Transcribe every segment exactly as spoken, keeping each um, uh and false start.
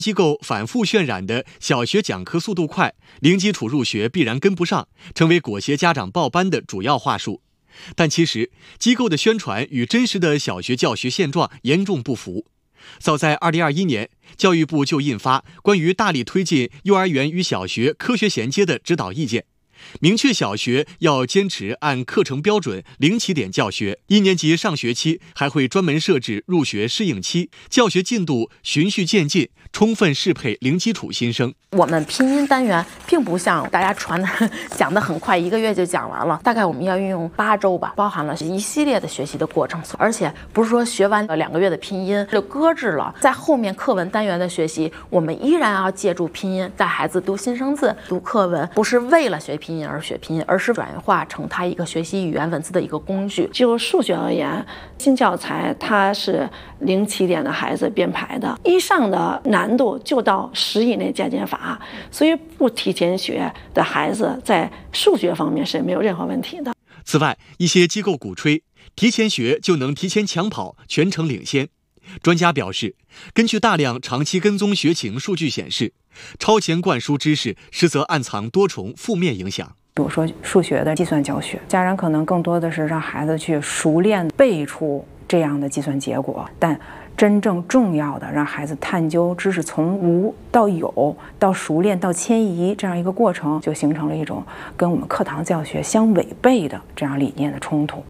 机构反复渲染的小学讲课速度快，零基础入学必然跟不上，成为裹挟家长报班的主要话术。但其实，机构的宣传与真实的小学教学现状严重不符。早在二零二一年，教育部就印发关于大力推进幼儿园与小学科学衔接的指导意见，明确小学要坚持按课程标准零起点教学，一年级上学期还会专门设置入学适应期，教学进度循序渐进，充分适配零基础新生。 我们拼音单元并不像大家传的讲得很快，一个月就讲完了，大概我们要运用八周吧，包含了一系列的学习的过程，而且不是说学完两个月的拼音就搁置了，在后面课文单元的学习，我们依然要借助拼音带孩子读新生字、读课文，不是为了学拼音而学拼音，而是转化成他一个学习语言文字的一个工具。 就数学而言，新教材它是零起点的孩子编排的，一上的难度就到十以内加减法，所以不提前学的孩子在数学方面是没有任何问题的。 此外，一些机构鼓吹提前学就能提前抢跑，全程领先。专家表示，根据大量长期跟踪学情数据显示，超前灌输知识实则暗藏多重负面影响。 比如说数学的计算教学，家长可能更多的是让孩子去熟练背出这样的计算结果，但真正重要的让孩子探究知识从无到有到熟练到迁移这样一个过程，就形成了一种跟我们课堂教学相违背的这样理念的冲突。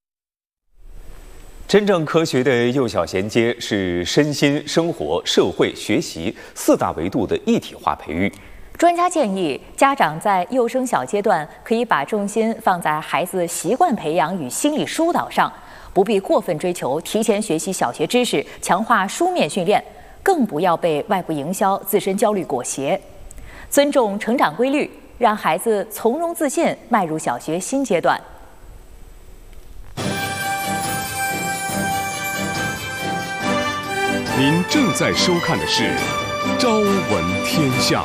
真正科学的幼小衔接是身心、生活、社会、学习四大维度的一体化培育。 专家建议，家长在幼升小阶段可以把重心放在孩子习惯培养与心理疏导上，不必过分追求提前学习小学知识，强化书面训练，更不要被外部营销、自身焦虑裹挟。尊重成长规律，让孩子从容自信迈入小学新阶段。 您正在收看的是《朝闻天下》。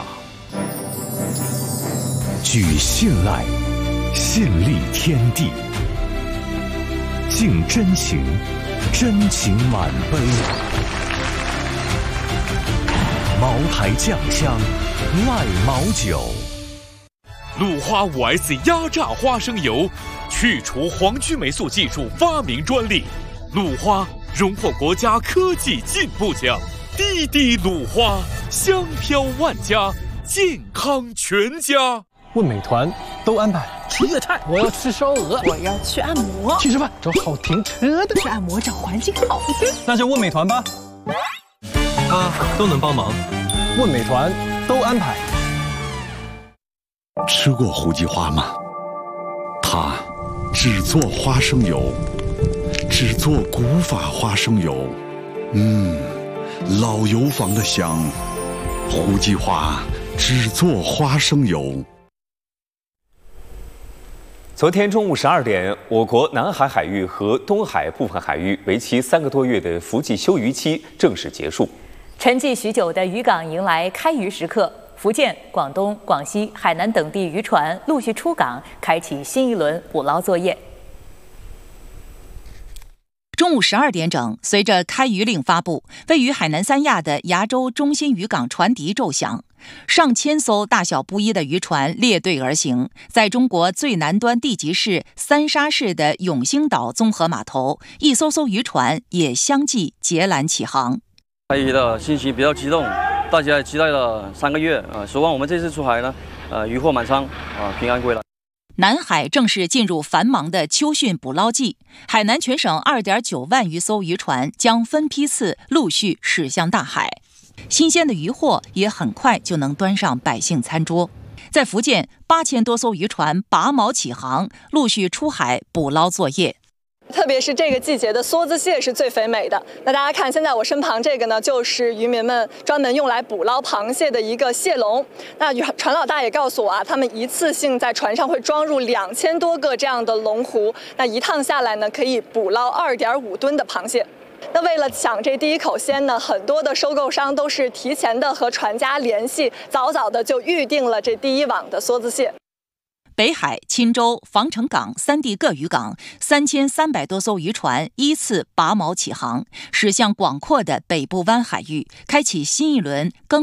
举信赖，信立天地；敬真情，真情满杯。茅台酱香，赖茅酒。 鲁花 五 S 压榨花生油，去除黄曲霉素技术发明专利。鲁花荣获国家科技进步奖。滴滴鲁花，香飘万家，健康全家。 问美团都安排吃粤菜， 我要吃烧鹅， 我要去按摩， 去吃饭，找好停车的， 去按摩找环境好一点， 那就问美团吧， 他都能帮忙。 问美团都安排。 吃过胡记花吗？它只做花生油，只做古法花生油，嗯，老油坊的香。胡记花只做花生油。 昨天中午十二点，我国南海海域和东海部分海域为期三个多月的伏季休渔期正式结束。 沉寂许久的渔港迎来开渔时刻，福建、广东、广西、海南等地渔船陆续出港，开启新一轮捕捞作业。 中午十二点整，随着开渔令发布，位于海南三亚的崖州中心渔港船笛骤响，上千艘大小不一的渔船列队而行，在中国最南端地级市三沙市的永兴岛综合码头，一艘艘渔船也相继截拦起航。 开渔的心情比较激动，大家也期待了三个月啊，希望我们这次出海呢，呃，渔获满仓啊，平安归来。 南海正式进入繁忙的秋汛捕捞季，海南全省 二点九万余艘渔船将分批次陆续驶向大海，新鲜的渔获也很快就能端上百姓餐桌。在福建，八千多艘渔船拔锚起航，陆续出海捕捞作业。 特别是这个季节的梭子蟹是最肥美的。那大家看，现在我身旁这个呢，就是渔民们专门用来捕捞螃蟹的一个蟹笼。那船老大也告诉我啊，他们一次性在船上会装入两千多个这样的龙湖，那一趟下来呢，可以捕捞二点五吨的螃蟹。那为了抢这第一口鲜呢，很多的收购商都是提前的和船家联系，早早的就预定了这第一网的梭子蟹。 北海、钦州、防城港三地各渔港三千三百多艘渔船依次拔锚起航，驶向广阔的北部湾海域，开启新一轮耕